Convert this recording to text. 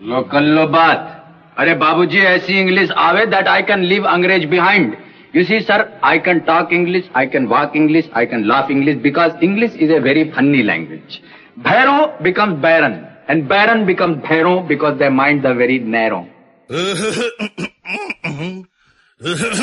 लो कर लो बात. अरे बाबूजी ऐसी इंग्लिश आवे that I can leave अंग्रेज behind. You see, sir, I can talk English, I can walk English, I can laugh English because English is a very funny language. Bhairo becomes Baron and Baron becomes Bhairo because their minds are very narrow.